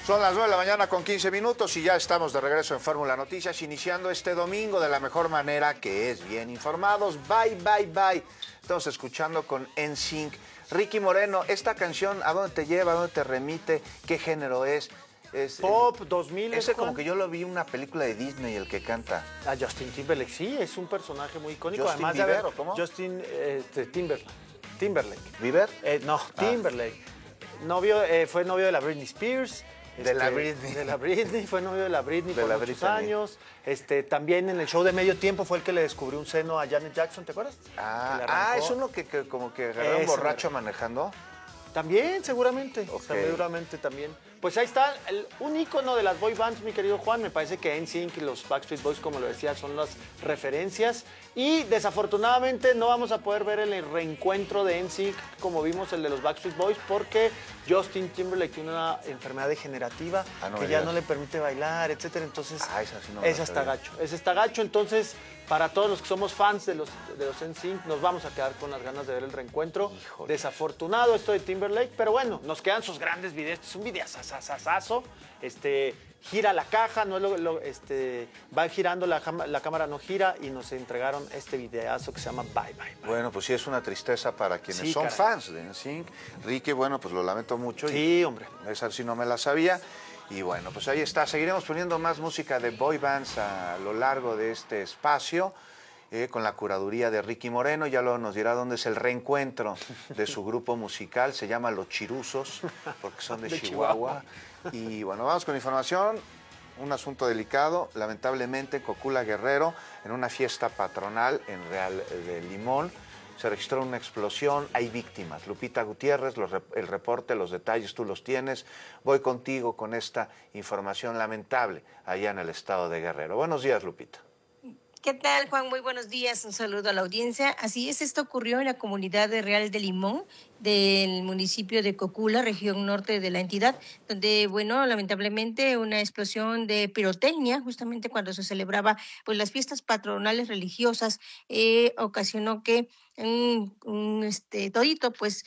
Son las 9 de la mañana con 15 minutos y ya estamos de regreso en Fórmula Noticias, iniciando este domingo de la mejor manera, que es bien informados. Bye, bye, bye. Estamos escuchando con NSYNC. Ricky Moreno, esta canción, ¿a dónde te lleva? ¿A dónde te remite? ¿Qué género es? Pop, 2000. Ese como que yo lo vi en una película de Disney, el que canta. Justin Timberlake, sí, es un personaje muy icónico. ¿Justin Además Bieber de haber, o cómo? Justin Timberlake. ¿Bieber? No, Timberlake. Fue novio de la Britney Spears. De la Britney. Fue novio de la Britney por muchos años. También en el show de medio tiempo fue el que le descubrió un seno a Janet Jackson, ¿te acuerdas? Es uno que como que agarró un borracho manejando. También, seguramente. Okay. Seguramente también. Pues ahí está, un ícono de las boy bands, mi querido Juan. Me parece que NSYNC y los Backstreet Boys, como lo decía, son las referencias. Y desafortunadamente no vamos a poder ver el reencuentro de NSYNC como vimos el de los Backstreet Boys, porque Justin Timberlake tiene una enfermedad degenerativa que ya no le permite bailar, etcétera. Entonces, esa está gacho. Entonces, para todos los que somos fans de los NSYNC, nos vamos a quedar con las ganas de ver el reencuentro. Híjole. Desafortunado esto de Timberlake, pero bueno, nos quedan sus grandes videos. Este es un videazazazazo. Gira la caja, va girando, la cámara no gira, y nos entregaron este videazo que se llama Bye Bye Bye. Bueno, pues sí, es una tristeza para quienes son fans de NSYNC. Ricky, bueno, pues lo lamento mucho. Sí, hombre. Esa sí no me la sabía. Y bueno, pues ahí está. Seguiremos poniendo más música de boy bands a lo largo de este espacio, con la curaduría de Ricky Moreno. Ya luego nos dirá dónde es el reencuentro de su grupo musical. Se llama Los Chiruzos, porque son de Chihuahua. Y bueno, vamos con información. Un asunto delicado. Lamentablemente, en Cocula, Guerrero, en una fiesta patronal en Real de Limón, se registró una explosión, hay víctimas. Lupita Gutiérrez, el reporte, los detalles, tú los tienes. Voy contigo con esta información lamentable allá en el estado de Guerrero. Buenos días, Lupita. ¿Qué tal, Juan? Muy buenos días. Un saludo a la audiencia. Así es, esto ocurrió en la comunidad de Real de Limón, del municipio de Cocula, región norte de la entidad, donde, bueno, lamentablemente una explosión de pirotecnia, justamente cuando se celebraba pues las fiestas patronales religiosas, ocasionó que un todito pues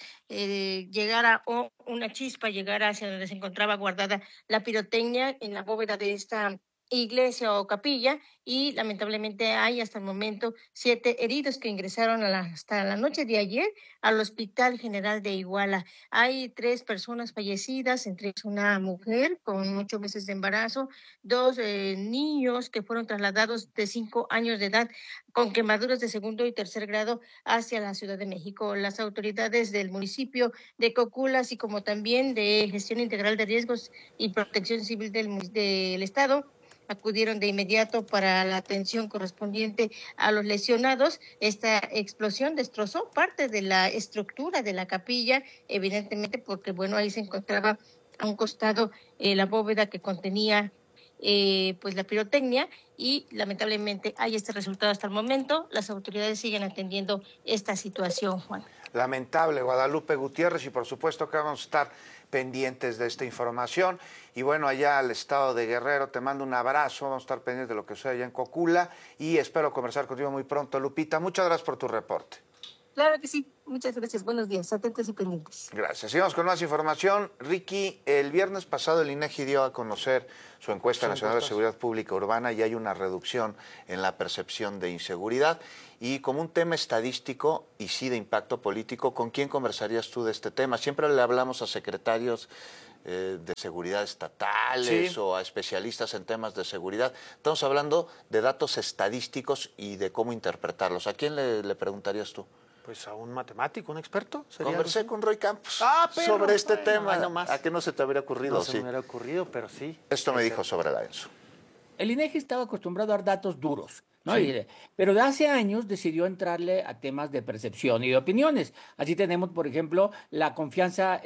llegara, o una chispa llegara hacia donde se encontraba guardada la pirotecnia en la bóveda de esta iglesia o capilla, y lamentablemente hay hasta el momento 7 heridos que ingresaron hasta la noche de ayer al Hospital General de Iguala. Hay 3 personas fallecidas, entre ellas una mujer con 8 meses de embarazo, 2 niños que fueron trasladados de 5 años de edad con quemaduras de segundo y tercer grado hacia la Ciudad de México. Las autoridades del municipio de Cocula, así como también de Gestión Integral de Riesgos y Protección Civil del Estado, acudieron de inmediato para la atención correspondiente a los lesionados. Esta explosión destrozó parte de la estructura de la capilla, evidentemente porque, bueno, ahí se encontraba a un costado la bóveda que contenía pues la pirotecnia, y lamentablemente hay este resultado hasta el momento. Las autoridades siguen atendiendo esta situación, Juan. Lamentable, Guadalupe Gutiérrez, y por supuesto que vamos a estar pendientes de esta información. Y bueno, allá al estado de Guerrero, te mando un abrazo, vamos a estar pendientes de lo que sucede allá en Cocula, y espero conversar contigo muy pronto, Lupita. Muchas gracias por tu reporte. Claro que sí, muchas gracias, buenos días, atentos y pendientes. Gracias. Sigamos con más información. Ricky, el viernes pasado el INEGI dio a conocer su encuesta nacional de seguridad pública urbana, y hay una reducción en la percepción de inseguridad. Y como un tema estadístico y sí de impacto político, ¿con quién conversarías tú de este tema? Siempre le hablamos a secretarios de seguridad estatales, sí, o a especialistas en temas de seguridad. Estamos hablando de datos estadísticos y de cómo interpretarlos. ¿A quién le preguntarías tú? Pues a un matemático, un experto. Conversé con Roy Campos sobre este tema. ¿A qué no se te habría ocurrido? No se me hubiera ocurrido, pero sí. Esto me dijo sobre la ENSO. El INEGI estaba acostumbrado a dar datos duros, ¿no? Sí. Pero de hace años decidió entrarle a temas de percepción y de opiniones. Así tenemos, por ejemplo, la confianza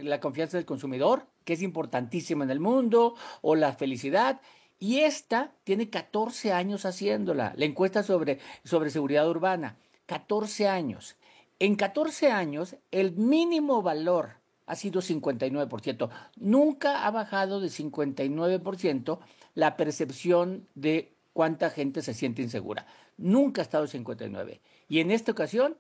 del consumidor, que es importantísima en el mundo, o la felicidad. Y esta tiene 14 años haciéndola, la encuesta sobre seguridad urbana. 14 años. En 14 años, el mínimo valor ha sido 59%. Nunca ha bajado de 59% la percepción de cuánta gente se siente insegura. Nunca ha estado en 59. Y en esta ocasión,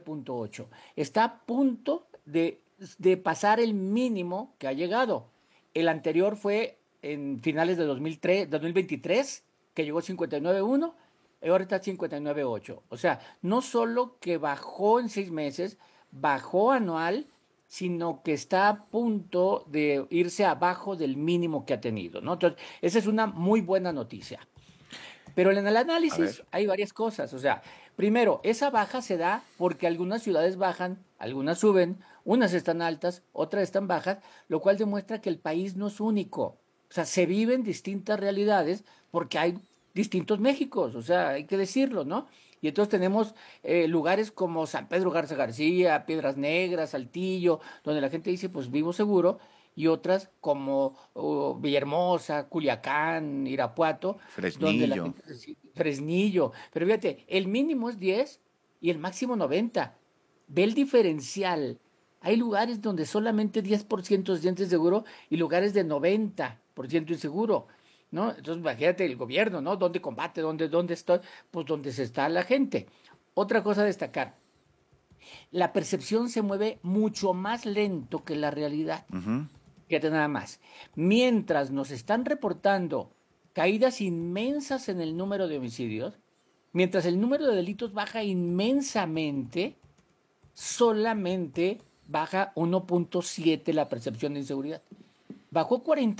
59.8. Está a punto de pasar el mínimo que ha llegado. El anterior fue en finales de 2023, que llegó a 59.1, y ahora está 59.8. O sea, no solo que bajó en 6 meses, bajó anual, sino que está a punto de irse abajo del mínimo que ha tenido, ¿no? Entonces, esa es una muy buena noticia. Pero en el A análisis ver. hay varias cosas. O sea, primero, esa baja se da porque algunas ciudades bajan, algunas suben, unas están altas, otras están bajas, lo cual demuestra que el país no es único. O sea, se viven distintas realidades porque hay distintos Méxicos, o sea, hay que decirlo, ¿no? Y entonces tenemos lugares como San Pedro Garza García, Piedras Negras, Saltillo, donde la gente dice, pues vivo seguro, y otras como Villahermosa, Culiacán, Irapuato, donde la Fresnillo. gente, sí, Fresnillo, pero fíjate, el mínimo es 10 y el máximo 90. Ve el diferencial. Hay lugares donde solamente 10% se siente seguro y lugares de 90% inseguro, ¿no? Entonces, imagínate el gobierno, ¿no? ¿Dónde combate? ¿Dónde está? Pues donde se está la gente. Otra cosa a destacar, la percepción se mueve mucho más lento que la realidad. Ujú. Fíjate nada más. Mientras nos están reportando caídas inmensas en el número de homicidios, mientras el número de delitos baja inmensamente, solamente baja 1.7 la percepción de inseguridad. Bajó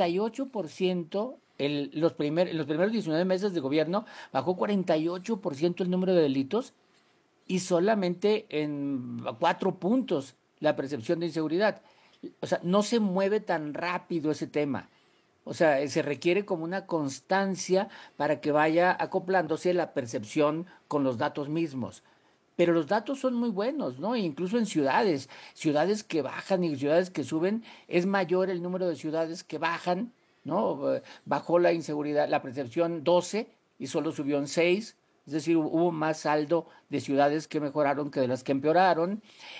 48% en los primeros 19 meses de gobierno, bajó 48% el número de delitos y solamente en 4 puntos la percepción de inseguridad. O sea, no se mueve tan rápido ese tema. O sea, se requiere como una constancia para que vaya acoplándose la percepción con los datos mismos. Pero los datos son muy buenos, ¿no? Incluso en ciudades que bajan y ciudades que suben, es mayor el número de ciudades que bajan, ¿no? Bajó la inseguridad, la percepción 12 y solo subió en 6. Es decir, hubo más saldo de ciudades que mejoraron que de las que empeoraron.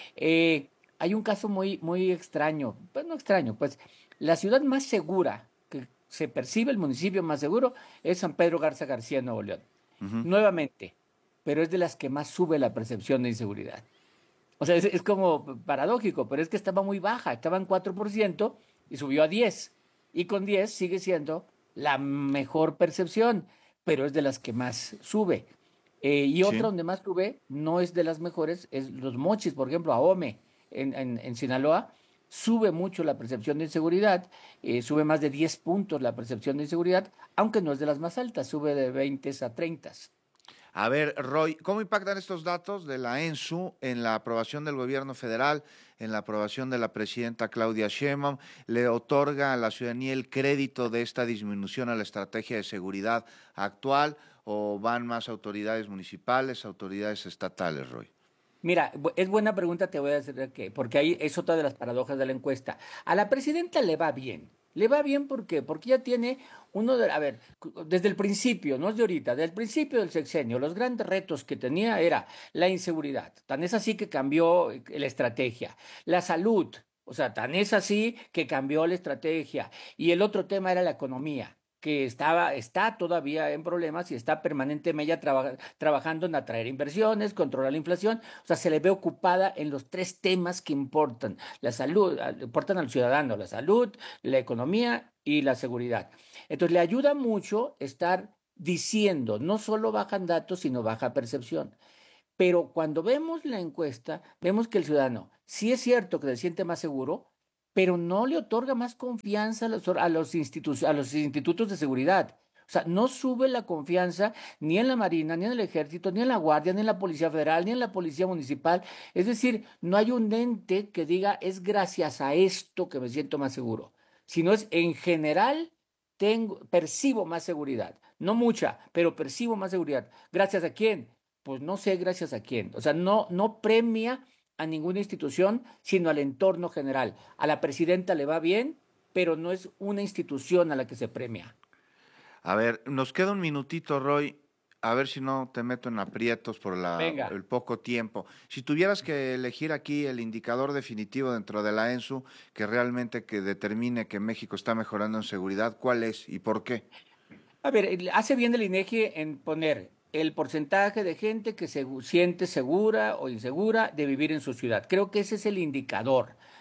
Hay un caso muy, muy extraño, pues no extraño, pues la ciudad más segura que se percibe, el municipio más seguro, es San Pedro Garza García, Nuevo León. Ujú. Nuevamente, pero es de las que más sube la percepción de inseguridad. O sea, es como paradójico, pero es que estaba muy baja, estaba en 4% y subió a 10. Y con 10 sigue siendo la mejor percepción, pero es de las que más sube. Y otra Sí. donde más sube no es de las mejores, es Los Mochis, por ejemplo, Ahome, en Sinaloa, sube mucho la percepción de inseguridad, sube más de 10 puntos la percepción de inseguridad, aunque no es de las más altas, sube de 20 a 30. A ver, Roy, ¿cómo impactan estos datos de la ENSU en la aprobación del gobierno federal, en la aprobación de la presidenta Claudia Sheinbaum? ¿Le otorga a la ciudadanía el crédito de esta disminución a la estrategia de seguridad actual o van más autoridades municipales, autoridades estatales, Roy? Mira, es buena pregunta, te voy a decir qué, porque ahí es otra de las paradojas de la encuesta. A la presidenta le va bien. ¿Le va bien por qué? Porque ya tiene a ver, desde el principio, no es de ahorita, desde el principio del sexenio, los grandes retos que tenía era la inseguridad. Tan es así que cambió la estrategia. La salud, o sea, tan es así que cambió la estrategia. Y el otro tema era la economía, que está todavía en problemas y está permanentemente ya trabajando en atraer inversiones, controlar la inflación. O sea, se le ve ocupada en los tres temas que importan. La salud, importan al ciudadano, la salud, la economía y la seguridad. Entonces, le ayuda mucho estar diciendo, no solo bajan datos, sino baja percepción. Pero cuando vemos la encuesta, vemos que el ciudadano sí es cierto que se siente más seguro, pero no le otorga más confianza a los institutos de seguridad. O sea, no sube la confianza ni en la Marina, ni en el Ejército, ni en la Guardia, ni en la Policía Federal, ni en la Policía Municipal. Es decir, no hay un ente que diga es gracias a esto que me siento más seguro, sino es en general percibo más seguridad. No mucha, pero percibo más seguridad. ¿Gracias a quién? Pues no sé gracias a quién. O sea, no premia a ninguna institución, sino al entorno general. A la presidenta le va bien, pero no es una institución a la que se premia. A ver, nos queda un minutito, Roy. A ver si no te meto en aprietos por Venga. el poco tiempo. Si tuvieras que elegir aquí el indicador definitivo dentro de la ENSU que realmente que determine que México está mejorando en seguridad, ¿cuál es y por qué? A ver, hace bien el INEGI en poner el porcentaje de gente que se siente segura o insegura de vivir en su ciudad. Creo que ese es el indicador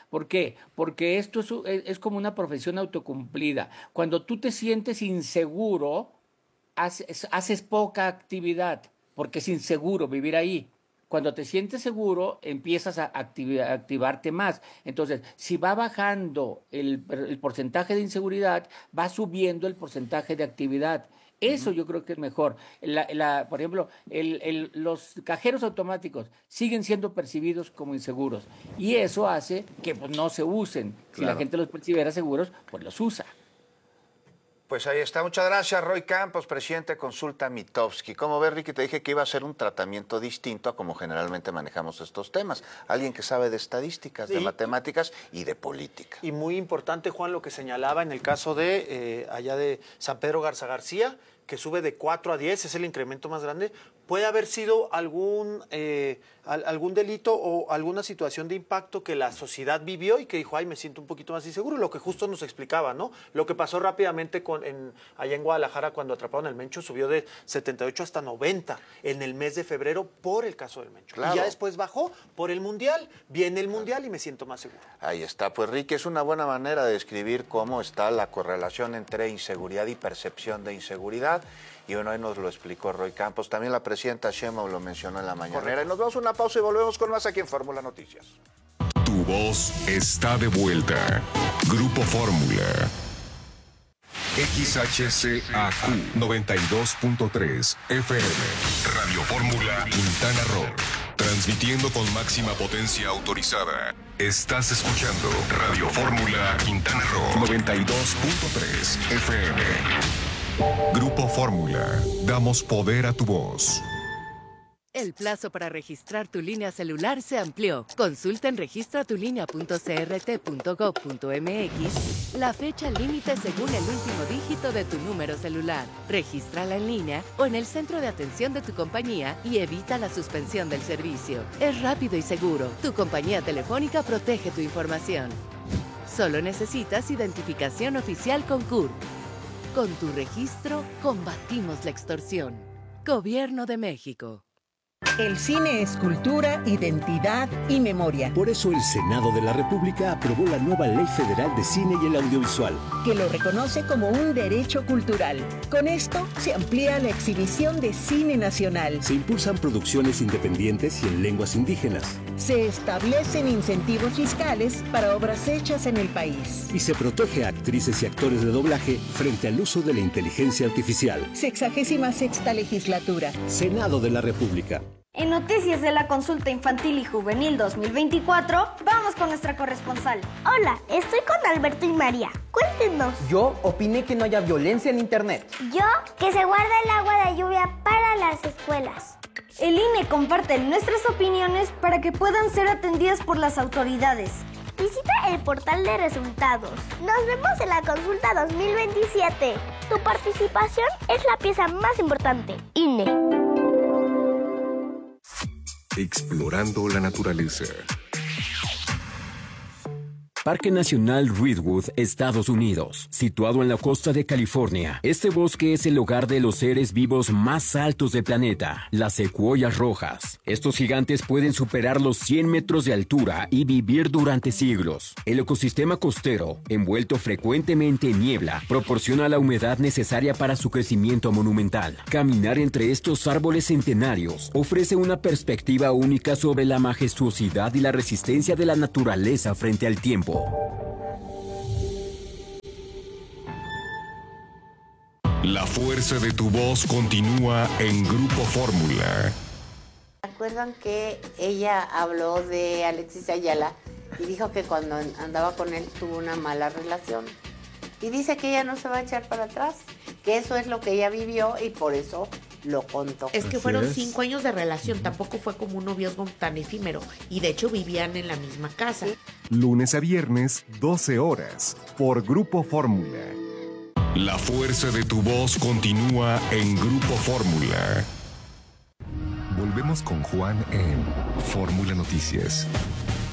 ¿Por qué? Porque esto es como una profesión autocumplida. Cuando tú te sientes inseguro, haces poca actividad, porque es inseguro vivir ahí. Cuando te sientes seguro, empiezas a activarte más. Entonces, si va bajando el porcentaje de inseguridad, va subiendo el porcentaje de actividad. Eso yo creo que es mejor. Por ejemplo, los cajeros automáticos siguen siendo percibidos como inseguros y eso hace que pues, no se usen. Claro. Si la gente los percibiera seguros, pues los usa. Pues ahí está. Muchas gracias, Roy Campos, presidente de Consulta Mitofsky. Como ves, Ricky, te dije que iba a ser un tratamiento distinto a como generalmente manejamos estos temas. Alguien que sabe de estadísticas, de matemáticas y de política. Y muy importante, Juan, lo que señalaba en el caso de allá de San Pedro Garza García, que sube de 4 a 10, es el incremento más grande. Puede haber sido algún delito o alguna situación de impacto que la sociedad vivió y que dijo, ay, me siento un poquito más inseguro, lo que justo nos explicaba, ¿no? Lo que pasó rápidamente allá en Guadalajara cuando atraparon al Mencho, subió de 78 hasta 90 en el mes de febrero por el caso del Mencho. Claro. Y ya después bajó por el Mundial, viene el Mundial y me siento más seguro. Ahí está, pues Ricky, es una buena manera de describir cómo está la correlación entre inseguridad y percepción de inseguridad. Y bueno, ahí nos lo explicó Roy Campos. También la presidenta Sheinbaum lo mencionó en la mañanera. Correcto. Y nos vamos a una pausa y volvemos con más aquí en Fórmula Noticias. Tu voz está de vuelta. Grupo Fórmula. XHCAQ 92.3 FM. Radio Fórmula Quintana Roo. Transmitiendo con máxima potencia autorizada. Estás escuchando Radio Fórmula Quintana Roo 92.3 FM. Grupo Fórmula, damos poder a tu voz. El plazo para registrar tu línea celular se amplió. Consulta en registratulinea.crt.gov.mx la fecha límite según el último dígito de tu número celular. Regístrala en línea o en el centro de atención de tu compañía y evita la suspensión del servicio. Es rápido y seguro. Tu compañía telefónica protege tu información. Solo necesitas identificación oficial con CURP. Con tu registro, combatimos la extorsión. Gobierno de México. El cine es cultura, identidad y memoria. Por eso el Senado de la República aprobó la nueva Ley Federal de Cine y el Audiovisual, que lo reconoce como un derecho cultural. Con esto se amplía la exhibición de cine nacional. Se impulsan producciones independientes y en lenguas indígenas. Se establecen incentivos fiscales para obras hechas en el país. Y se protege a actrices y actores de doblaje frente al uso de la inteligencia artificial. 66ª legislatura. Senado de la República. En Noticias de la Consulta Infantil y Juvenil 2024, vamos con nuestra corresponsal. Hola, estoy con Alberto y María. Cuéntenos. Yo opiné que no haya violencia en Internet. Yo, que se guarda el agua de lluvia para las escuelas. El INE comparte nuestras opiniones para que puedan ser atendidas por las autoridades. Visita el portal de resultados. Nos vemos en la Consulta 2027. Tu participación es la pieza más importante. INE. Explorando la naturaleza. Parque Nacional Redwood, Estados Unidos, situado en la costa de California. Este bosque es el hogar de los seres vivos más altos del planeta, las secuoyas rojas. Estos gigantes pueden superar los 100 metros de altura y vivir durante siglos. El ecosistema costero, envuelto frecuentemente en niebla, proporciona la humedad necesaria para su crecimiento monumental. Caminar entre estos árboles centenarios ofrece una perspectiva única sobre la majestuosidad y la resistencia de la naturaleza frente al tiempo. La fuerza de tu voz continúa en Grupo Fórmula. ¿Recuerdan que ella habló de Alexis Ayala y dijo que cuando andaba con él tuvo una mala relación? Y dice que ella no se va a echar para atrás, que eso es lo que ella vivió y por eso lo contó. Es que fueron 5 años de relación, tampoco fue como un noviazgo tan efímero y de hecho vivían en la misma casa. Lunes a viernes, 12 horas, por Grupo Fórmula. La fuerza de tu voz continúa en Grupo Fórmula. Volvemos con Juan en Fórmula Noticias.